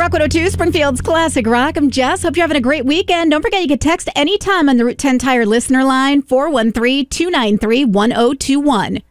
Rock 102, Springfield's Classic Rock. I'm Jess. Hope you're having a great weekend. Don't forget you can text anytime on the Route 10 Tire listener line, 413-293-1021.